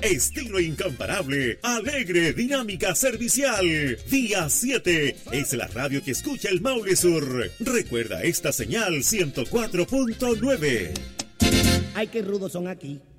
Estilo incomparable, alegre, dinámica, servicial. Día 7 es la radio que escucha el Maule Sur. Recuerda esta señal 104.9. Ay, qué rudos son aquí.